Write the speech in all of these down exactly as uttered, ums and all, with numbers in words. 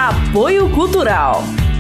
Apoio Cultural.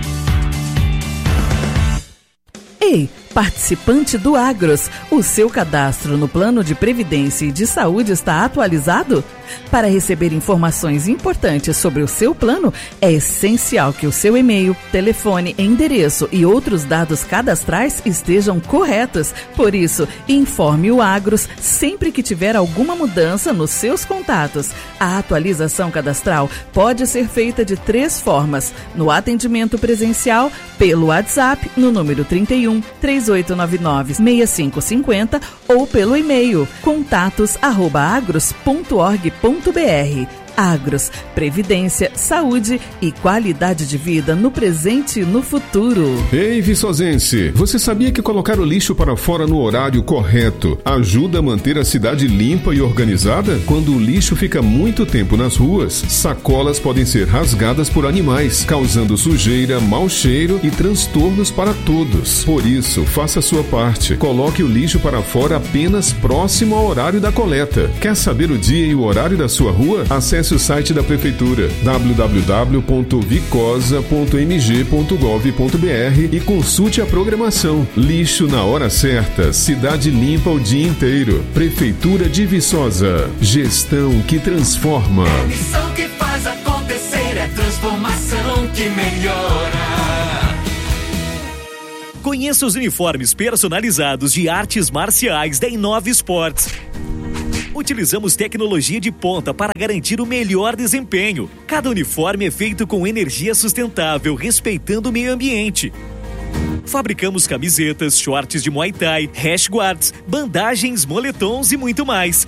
Ei, participante do Agros, o seu cadastro no Plano de Previdência e de Saúde está atualizado? Para receber informações importantes sobre o seu plano, é essencial que o seu e-mail, telefone, endereço e outros dados cadastrais estejam corretos. Por isso, informe o Agros sempre que tiver alguma mudança nos seus contatos. A atualização cadastral pode ser feita de três formas: no atendimento presencial, pelo WhatsApp, no número trinta e um, três oito nove nove, seis cinco cinco zero ou pelo e-mail contatos arroba agros ponto org ponto br. Agros, previdência, saúde e qualidade de vida no presente e no futuro. Ei, viçosense, você sabia que colocar o lixo para fora no horário correto ajuda a manter a cidade limpa e organizada? Quando o lixo fica muito tempo nas ruas, sacolas podem ser rasgadas por animais, causando sujeira, mau cheiro e transtornos para todos. Por isso, faça a sua parte. Coloque o lixo para fora apenas próximo ao horário da coleta. Quer saber o dia e o horário da sua rua? Acesse o site da Prefeitura w w w ponto vicosa ponto m g ponto gov ponto b r e consulte a programação. Lixo na hora certa, cidade limpa o dia inteiro. Prefeitura de Viçosa. Gestão que transforma. É missão que faz acontecer, é transformação que melhora. Conheça os uniformes personalizados de artes marciais da Inove Esportes. Utilizamos tecnologia de ponta para garantir o melhor desempenho. Cada uniforme é feito com energia sustentável, respeitando o meio ambiente. Fabricamos camisetas, shorts de Muay Thai, rash guards, bandagens, moletons e muito mais.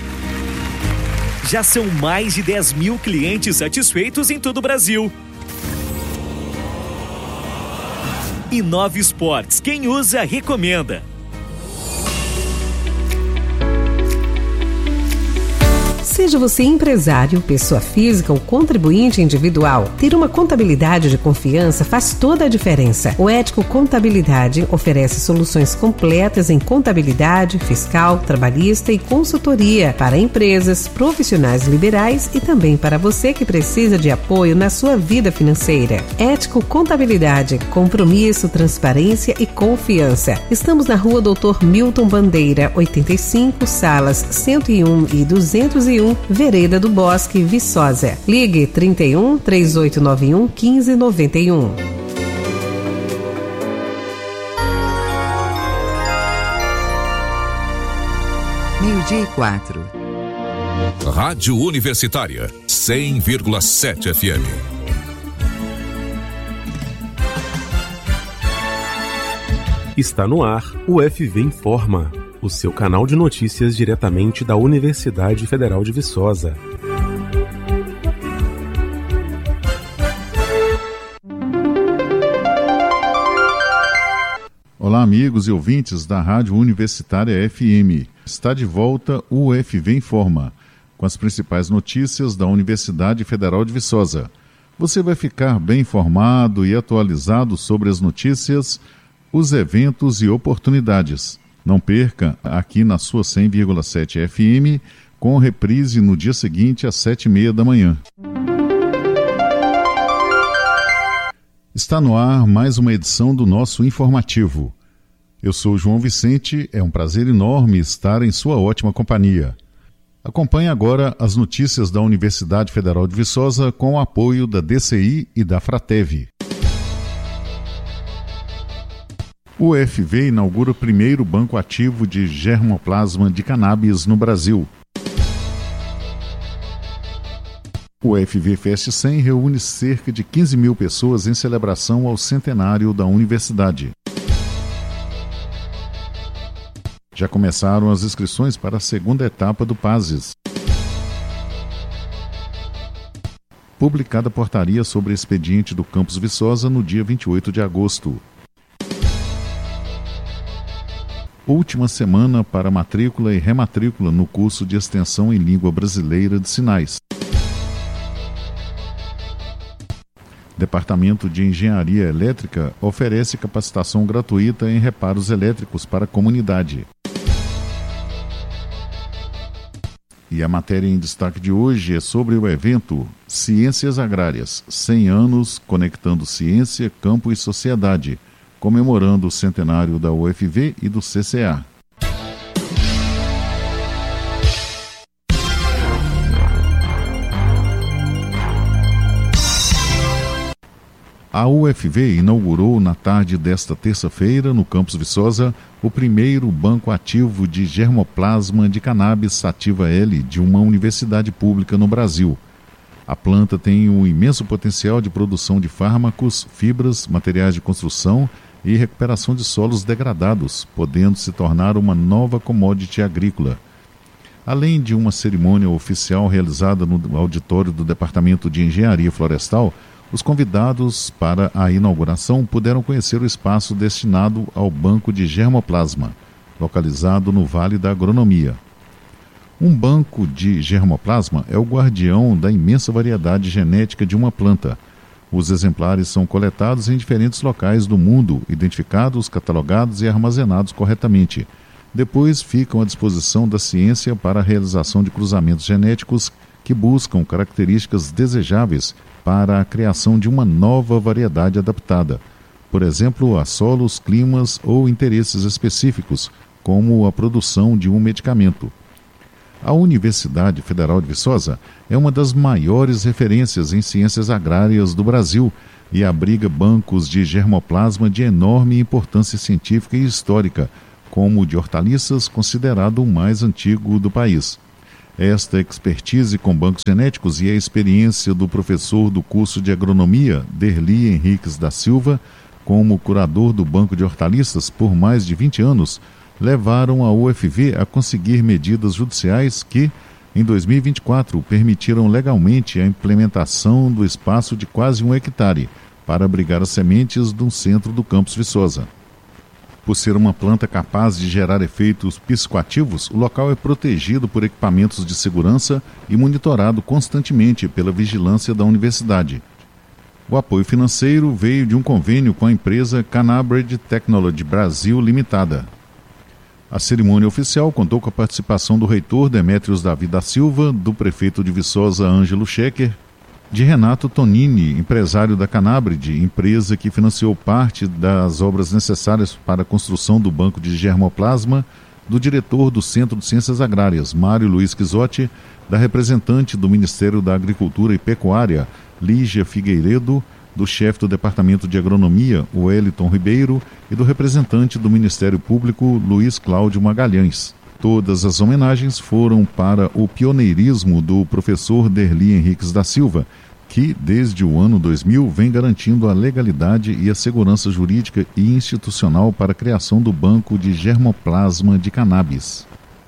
Já são mais de dez mil clientes satisfeitos em todo o Brasil. Inove Esportes, quem usa, recomenda. Seja você empresário, pessoa física ou contribuinte individual, ter uma contabilidade de confiança faz toda a diferença. O Ético Contabilidade oferece soluções completas em contabilidade, fiscal, trabalhista e consultoria para empresas, profissionais liberais e também para você que precisa de apoio na sua vida financeira. Ético Contabilidade, compromisso, transparência e confiança. Estamos na Rua Doutor Milton Bandeira, oitenta e cinco, salas cento e um e duzentos e um, Vereda do Bosque, Viçosa. Ligue trinta e um, três oito nove um, quinze noventa e um. Meio-dia e quatro. Rádio Universitária, cem vírgula sete F M. Está no ar o F V Informa, o seu canal de notícias diretamente da Universidade Federal de Viçosa. Olá, amigos e ouvintes da Rádio Universitária F M. Está de volta o U F V Informa, com as principais notícias da Universidade Federal de Viçosa. Você vai ficar bem informado e atualizado sobre as notícias, os eventos e oportunidades. Não perca aqui na sua cem vírgula sete F M, com reprise no dia seguinte às sete e meia da manhã. Está no ar mais uma edição do nosso informativo. Eu sou João Vicente, é um prazer enorme estar em sua ótima companhia. Acompanhe agora as notícias da Universidade Federal de Viçosa com o apoio da D C I e da Fratev. O U F V inaugura o primeiro banco ativo de germoplasma de cannabis no Brasil. O U F V Fest cem reúne cerca de quinze mil pessoas em celebração ao centenário da universidade. Já começaram as inscrições para a segunda etapa do PASES. Publicada portaria sobre expediente do Campus Viçosa no dia vinte e oito de agosto. Última semana para matrícula e rematrícula no curso de extensão em língua brasileira de sinais. Departamento de Engenharia Elétrica oferece capacitação gratuita em reparos elétricos para a comunidade. E a matéria em destaque de hoje é sobre o evento Ciências Agrárias, cem anos conectando ciência, campo e sociedade, comemorando o centenário da U F V e do C C A. A U F V inaugurou na tarde desta terça-feira, no campus Viçosa, o primeiro banco ativo de germoplasma de cannabis sativa L de uma universidade pública no Brasil. A planta tem um imenso potencial de produção de fármacos, fibras, materiais de construção e recuperação de solos degradados, podendo se tornar uma nova commodity agrícola. Além de uma cerimônia oficial realizada no auditório do Departamento de Engenharia Florestal, os convidados para a inauguração puderam conhecer o espaço destinado ao banco de germoplasma, localizado no Vale da Agronomia. Um banco de germoplasma é o guardião da imensa variedade genética de uma planta. Os exemplares são coletados em diferentes locais do mundo, identificados, catalogados e armazenados corretamente. Depois ficam à disposição da ciência para a realização de cruzamentos genéticos que buscam características desejáveis para a criação de uma nova variedade adaptada, por exemplo, a solos, climas ou interesses específicos, como a produção de um medicamento. A Universidade Federal de Viçosa é uma das maiores referências em ciências agrárias do Brasil e abriga bancos de germoplasma de enorme importância científica e histórica, como o de hortaliças, considerado o mais antigo do país. Esta expertise com bancos genéticos e a experiência do professor do curso de agronomia, Derli Henriques da Silva, como curador do banco de hortaliças por mais de vinte anos, levaram a U F V a conseguir medidas judiciais que, em dois mil e vinte e quatro, permitiram legalmente a implementação do espaço de quase um hectare para abrigar as sementes de um centro do campus Viçosa. Por ser uma planta capaz de gerar efeitos psicoativos, o local é protegido por equipamentos de segurança e monitorado constantemente pela vigilância da universidade. O apoio financeiro veio de um convênio com a empresa Cannabred Technology Brasil Limitada. A cerimônia oficial contou com a participação do reitor Demétrios Davi da Silva, do prefeito de Viçosa Ângelo Schecker, de Renato Tonini, empresário da Cannabred, empresa que financiou parte das obras necessárias para a construção do banco de germoplasma, do diretor do Centro de Ciências Agrárias, Mário Luiz Quisotti, da representante do Ministério da Agricultura e Pecuária, Lígia Figueiredo, do chefe do Departamento de Agronomia, Wellington Ribeiro, e do representante do Ministério Público, Luiz Cláudio Magalhães. Todas as homenagens foram para o pioneirismo do professor Derli Henriques da Silva, que, desde o ano dois mil, vem garantindo a legalidade e a segurança jurídica e institucional para a criação do banco de germoplasma de cannabis.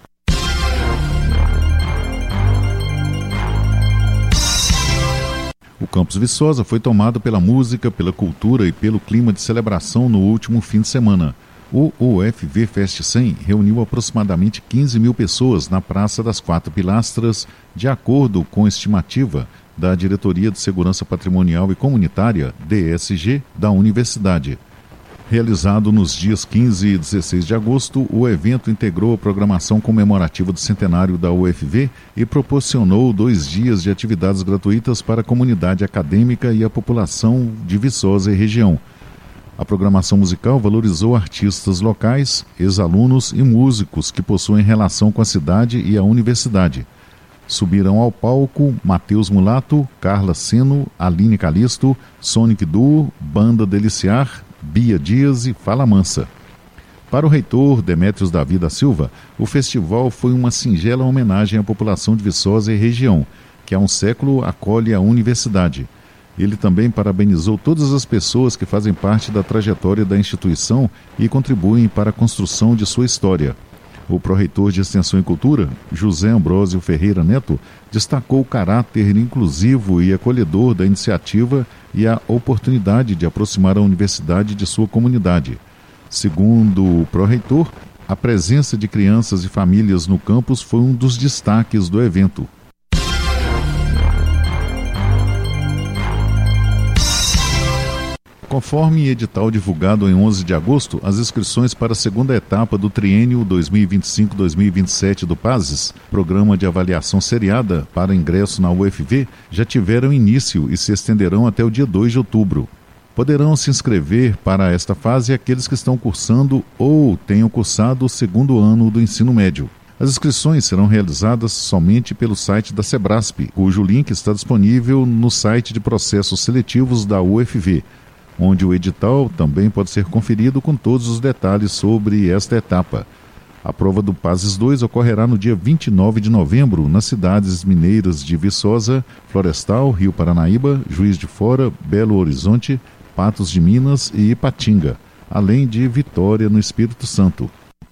O campus Viçosa foi tomado pela música, pela cultura e pelo clima de celebração no último fim de semana. O U F V Fest cem reuniu aproximadamente quinze mil pessoas na Praça das Quatro Pilastras, de acordo com a estimativa da Diretoria de Segurança Patrimonial e Comunitária, D S G, da Universidade. Realizado nos dias quinze e dezesseis de agosto, o evento integrou a programação comemorativa do centenário da U F V e proporcionou dois dias de atividades gratuitas para a comunidade acadêmica e a população de Viçosa e região. A programação musical valorizou artistas locais, ex-alunos e músicos que possuem relação com a cidade e a universidade. Subiram ao palco Matheus Mulato, Carla Seno, Aline Calisto, Sonic Duo, Banda Deliciar, Bia Dias e Fala Mansa. Para o reitor Demétrios Davi da Silva, o festival foi uma singela homenagem à população de Viçosa e região, que há um século acolhe a universidade. Ele também parabenizou todas as pessoas que fazem parte da trajetória da instituição e contribuem para a construção de sua história. O pró-reitor de Extensão e Cultura, José Ambrósio Ferreira Neto, destacou o caráter inclusivo e acolhedor da iniciativa e a oportunidade de aproximar a universidade de sua comunidade. Segundo o pró-reitor, a presença de crianças e famílias no campus foi um dos destaques do evento. Conforme edital divulgado em onze de agosto, as inscrições para a segunda etapa do triênio dois mil e vinte e cinco a dois mil e vinte e sete do PASES, Programa de Avaliação Seriada para ingresso na U F V, já tiveram início e se estenderão até o dia dois de outubro. Poderão se inscrever para esta fase aqueles que estão cursando ou tenham cursado o segundo ano do ensino médio. As inscrições serão realizadas somente pelo site da Sebrasp, cujo link está disponível no site de processos seletivos da U F V, onde o edital também pode ser conferido com todos os detalhes sobre esta etapa. A prova do PASES dois ocorrerá no dia vinte e nove de novembro nas cidades mineiras de Viçosa, Florestal, Rio Paranaíba, Juiz de Fora, Belo Horizonte, Patos de Minas e Ipatinga, além de Vitória, no Espírito Santo.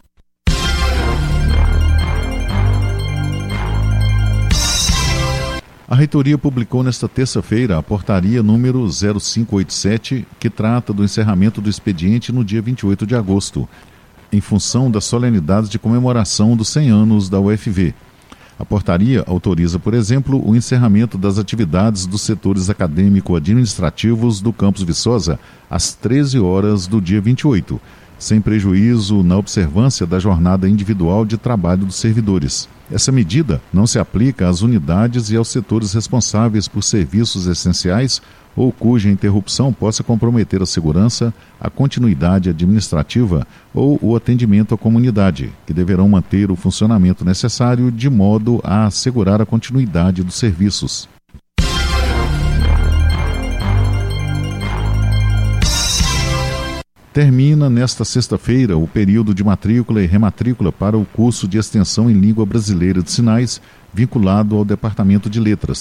A reitoria publicou nesta terça-feira a portaria número zero cinco oito sete, que trata do encerramento do expediente no dia vinte e oito de agosto, em função das solenidades de comemoração dos cem anos da U F V. A portaria autoriza, por exemplo, o encerramento das atividades dos setores acadêmico-administrativos do Campus Viçosa às treze horas do dia vinte e oito, sem prejuízo na observância da jornada individual de trabalho dos servidores. Essa medida não se aplica às unidades e aos setores responsáveis por serviços essenciais ou cuja interrupção possa comprometer a segurança, a continuidade administrativa ou o atendimento à comunidade, que deverão manter o funcionamento necessário de modo a assegurar a continuidade dos serviços. Termina nesta sexta-feira o período de matrícula e rematrícula para o curso de extensão em Língua Brasileira de Sinais, vinculado ao Departamento de Letras.